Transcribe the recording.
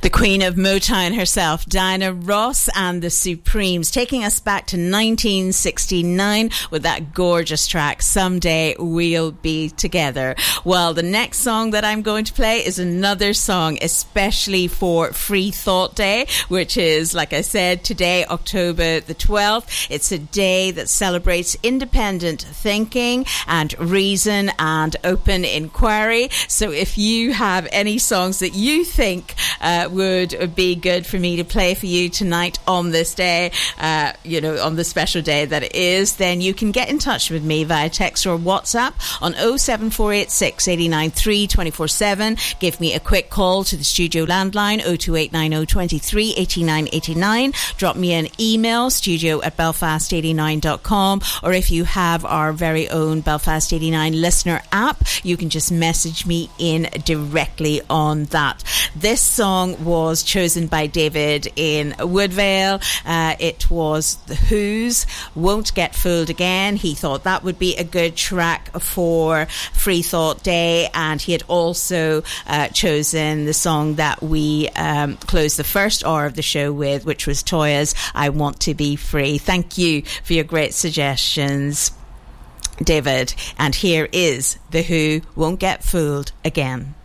The Queen of Motown herself, Diana Ross and the Supremes, taking us back to 1969 with that gorgeous track, Someday We'll Be Together. Well, the next song that I'm going to play is another song especially for Free Thought Day, which is, like I said, today, October the 12th. It's a day that celebrates independent thinking and reason and open inquiry. So if you have any songs that you think would be good for me to play for you tonight on this day, on the special day that it is, then you can get in touch with me via text or WhatsApp on 07486 89 3 24/7. Give me a quick call to the studio landline 02890 23 89 89. Drop me an email, studio@belfast89.com, or if you have our very own Belfast 89 listener app, you can just message me in directly on that. This song was chosen by David in Woodvale. It was The Who's Won't Get Fooled Again. He thought that would be a good track for Free Thought Day, and he had also chosen the song that we closed the first hour of the show with, which was Toya's I Want to Be Free. Thank you for your great suggestions, David. And here is The Who Won't Get Fooled Again.